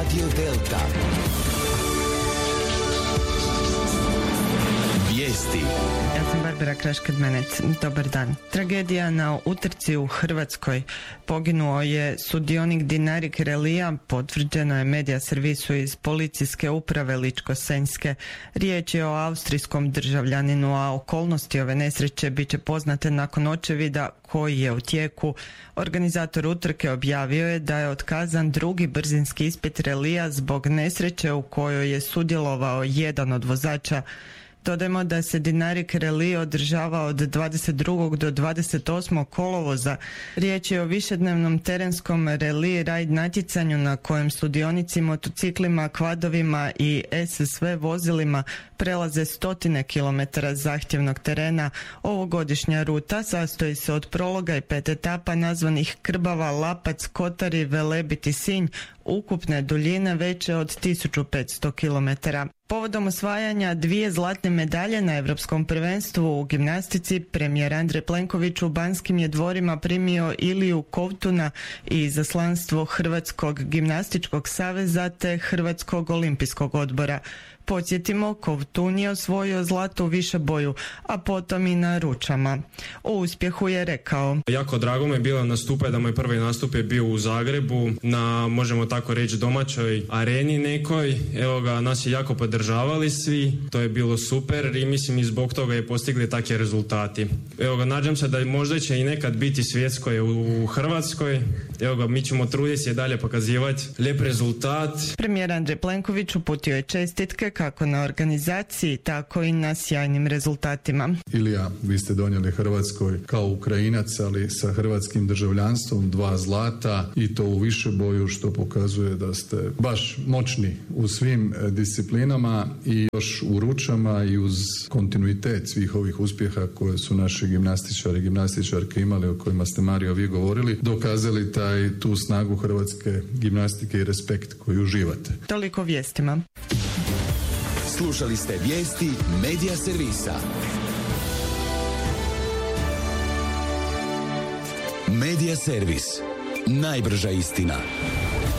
Radio Delta. Vijesti. Ja sam Barbara Kraškadmenec. Dobar dan. Tragedija na utrci u Hrvatskoj. Poginuo je sudionik Dinarik Relija, potvrđeno je medija servisu iz policijske uprave Ličko-senjske. Riječ je o austrijskom državljaninu, a okolnosti ove nesreće bit će poznate nakon očevida koji je u tijeku. Organizator utrke objavio je da je otkazan drugi brzinski ispit Relija zbog nesreće u kojoj je sudjelovao jedan od vozača. Dodajmo da se Dinarik Reli održava od 22. do 28. kolovoza. Riječ je o višednevnom terenskom reli rajd natjecanju na kojem sudionici motociklima, kvadovima i SSV vozilima prelaze stotine kilometara zahtjevnog terena. Ovogodišnja ruta sastoji se od prologa i 5 etapa nazvanih Krbava, Lapac, Kotari, Velebit i Sinj, ukupne duljine veće od 1500 km. Povodom osvajanja 2 zlatne medalje na Europskom prvenstvu u gimnastici, premijer Andrej Plenković u Banskim je dvorima primio Iliju Kovtuna i izaslanstvo Hrvatskog gimnastičkog saveza te Hrvatskog olimpijskog odbora. Podsjetimo, Kovtun je osvojio zlato u višeboju, a potom i na ručama. O uspjehu je rekao: Jako drago mi je bilo nastupati, da moj prvi nastup je bio u Zagrebu, na, možemo tako reći, domaćoj areni nekoj. Evo ga, nas je jako podržavali svi, to je bilo super i mislim i zbog toga je postigli takve rezultati. Evo ga, nadam se da možda će i nekad biti svjetskoj u Hrvatskoj. Evo ga, mi ćemo truditi se dalje pokazivati lijep rezultat. Premijer Andrej Plenković uputio je čestitke kako na organizaciji, tako i na sjajnim rezultatima. Ilija, vi ste donijeli Hrvatskoj kao Ukrajinac, ali sa hrvatskim državljanstvom 2 zlata i to u višeboju, što pokazuje da ste baš moćni u svim disciplinama i još u ručama i uz kontinuitet svih ovih uspjeha koje su naši gimnastičari i gimnastičarke imali, o kojima ste, Mario, vi govorili, dokazali tu snagu hrvatske gimnastike i respekt koji uživate. Toliko vijestima. Slušali ste vijesti medija servisa. Medija servis. Najbrža istina.